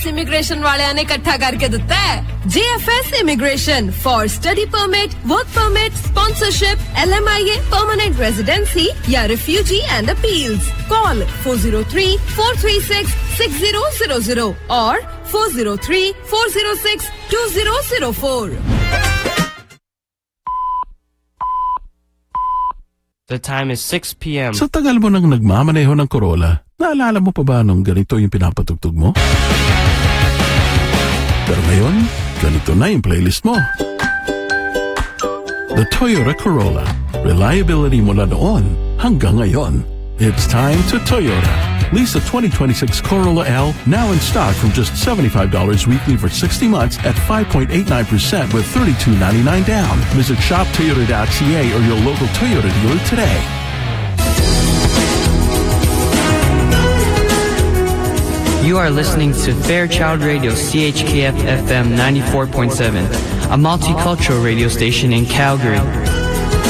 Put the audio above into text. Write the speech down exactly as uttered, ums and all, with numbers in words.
Immigration वाले ने इकट्ठा करके दिता है। J F S Immigration for study permit, work permit, sponsorship, L M I A, permanent residency या refugee and appeals. Call four oh three, four three six, six zero zero zero or four oh three, four oh six, two zero zero four. The time is six p m Sa tagal mo nang nagmamaneho ng Corolla, naalala mo pa ba nung ganito yung pinapatugtog mo? Pero ngayon, ganito na yung playlist mo. The Toyota Corolla. Reliability mula noon hanggang ngayon. It's time to Toyota. Lease a twenty twenty-six Corolla L now in stock from just seventy-five dollars weekly for sixty months at five point eight nine percent with thirty-two ninety-nine down. Visit shop toyota dot c a or your local Toyota dealer today. You are listening to Fairchild Radio C H K F F M ninety-four point seven, a multicultural radio station in Calgary.